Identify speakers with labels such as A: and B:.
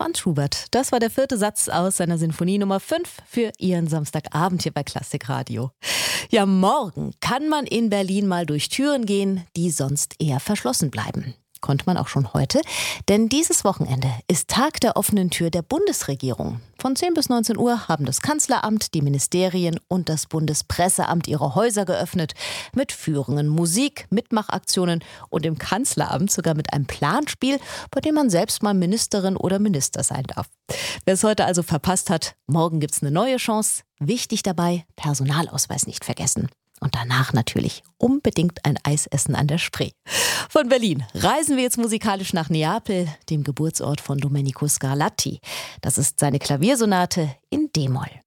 A: Franz Schubert. Das war der 4. Satz aus seiner Sinfonie Nummer 5 für Ihren Samstagabend hier bei Klassikradio. Ja, morgen kann man in Berlin mal durch Türen gehen, die sonst eher verschlossen bleiben. Konnte man auch schon heute, denn dieses Wochenende ist Tag der offenen Tür der Bundesregierung. Von 10 bis 19 Uhr haben das Kanzleramt, die Ministerien und das Bundespresseamt ihre Häuser geöffnet mit Führungen, Musik, Mitmachaktionen und im Kanzleramt sogar mit einem Planspiel, bei dem man selbst mal Ministerin oder Minister sein darf. Wer es heute also verpasst hat, morgen gibt's eine neue Chance. Wichtig dabei, Personalausweis nicht vergessen. Und danach natürlich unbedingt ein Eis essen an der Spree. Von Berlin reisen wir jetzt musikalisch nach Neapel, dem Geburtsort von Domenico Scarlatti. Das ist seine Klaviersonate in D-Moll.